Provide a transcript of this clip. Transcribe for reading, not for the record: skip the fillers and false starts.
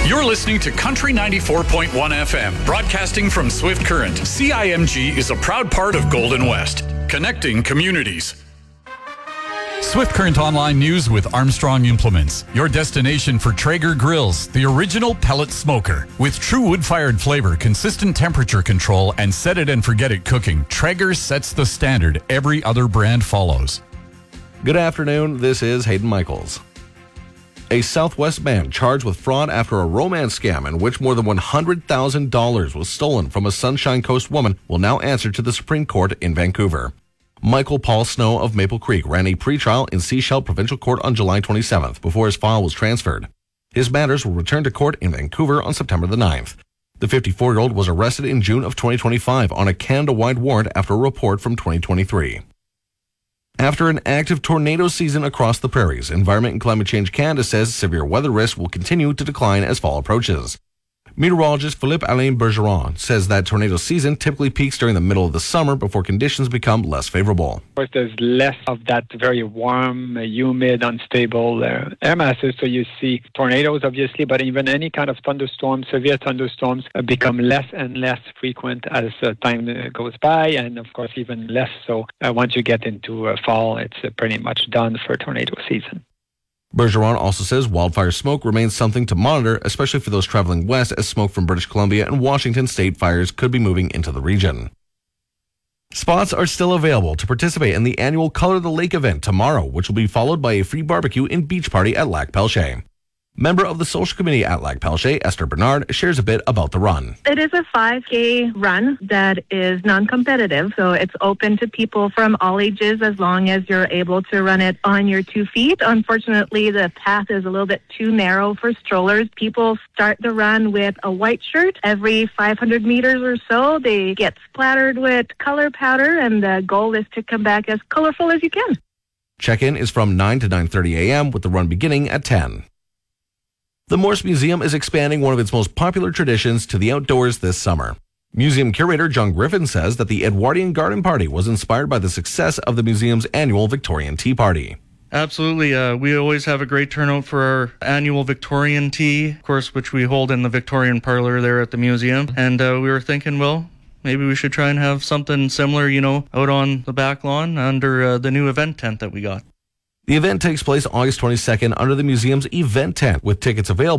You're listening to Country 94.1 FM, broadcasting from Swift Current. CIMG is a proud part of Golden West, connecting communities. Swift Current Online News with Armstrong Implements, your destination for Traeger grills, the original pellet smoker. With true wood-fired flavor, consistent temperature control, and set it and forget it cooking, Traeger sets the standard every other brand follows. Good afternoon, this is Hayden Michaels. A Southwest man charged with fraud after a romance scam in which more than $100,000 was stolen from a Sunshine Coast woman will now answer to the Supreme Court in Vancouver. Michael Paul Snow of Maple Creek ran a pretrial in Sechelt Provincial Court on July 27th before his file was transferred. His matters will return to court in Vancouver on September the 9th. The 54-year-old was arrested in June of 2025 on a Canada-wide warrant after a report from 2023. After an active tornado season across the prairies, Environment and Climate Change Canada says severe weather risks will continue to decline as fall approaches. Meteorologist Philippe-Alain Bergeron says that tornado season typically peaks during the middle of the summer before conditions become less favorable. Of course, there's less of that very warm, humid, unstable air masses, so you see tornadoes, obviously, but even any kind of thunderstorms, severe thunderstorms, become less and less frequent as time goes by, and of course, even less so once you get into fall. It's pretty much done for tornado season. Bergeron also says wildfire smoke remains something to monitor, especially for those traveling west, as smoke from British Columbia and Washington state fires could be moving into the region. Spots are still available to participate in the annual Color the Lake event tomorrow, which will be followed by a free barbecue and beach party at Lac Pelche. Member of the social committee at Lac Pelche, Esther Bernard, shares a bit about the run. It is a 5K run that is non-competitive, so it's open to people from all ages as long as you're able to run it on your 2 feet. Unfortunately, the path is a little bit too narrow for strollers. People start the run with a white shirt. Every 500 meters or so, they get splattered with color powder, and the goal is to come back as colorful as you can. Check-in is from 9 to 9:30 a.m., with the run beginning at 10. The Morse Museum is expanding one of its most popular traditions to the outdoors this summer. Museum curator John Griffin says that the Edwardian Garden Party was inspired by the success of the museum's annual Victorian Tea Party. Absolutely. We always have a great turnout for our annual Victorian tea, of course, which we hold in the Victorian parlor there at the museum. And we were thinking, well, maybe we should try and have something similar, out on the back lawn under the new event tent that we got. The event takes place August 22nd under the museum's event tent, with tickets available